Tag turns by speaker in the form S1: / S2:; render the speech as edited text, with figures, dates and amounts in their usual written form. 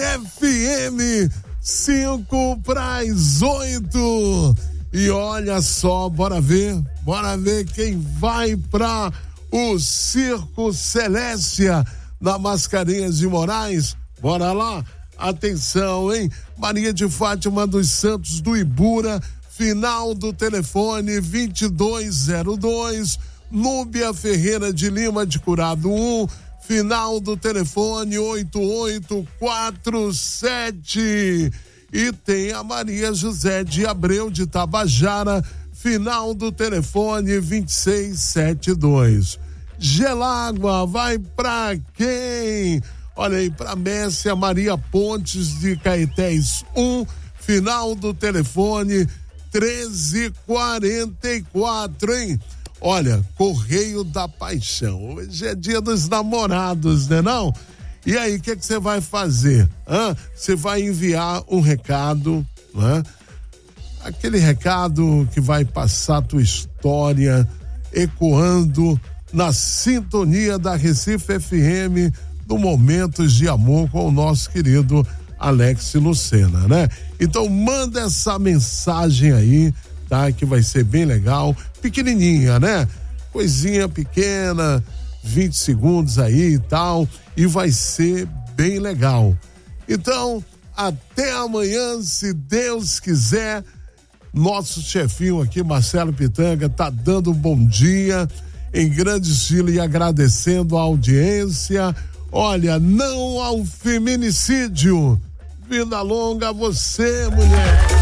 S1: FM 7:55. E olha só, bora ver quem vai pra o Circo Celestia na Mascarenhas de Moraes. Bora lá, atenção, hein? Maria de Fátima dos Santos do Ibura, final do telefone 2202. Núbia Ferreira de Lima de Curado 1, final do telefone 8847. E tem a Maria José de Abreu de Tabajara, final do telefone 2672. Gelágua vai pra quem? Olha aí, pra Messia Maria Pontes de Caetés 1, final do telefone 1344, hein? Olha, Correio da Paixão, hoje é dia dos namorados, né não? E aí, o que você vai fazer? Você vai enviar um recado, né? Aquele recado que vai passar a tua história ecoando na sintonia da Recife FM do Momentos de Amor com o nosso querido Alex Lucena, né? Então manda essa mensagem aí, tá? Que vai ser bem legal, pequenininha, né? Coisinha pequena, 20 segundos aí e tal, e vai ser bem legal. Então, até amanhã, se Deus quiser. Nosso chefinho aqui, Marcelo Pitanga, tá dando um bom dia em grande estilo e agradecendo a audiência. Olha, não ao feminicídio. Vida longa a você, mulher.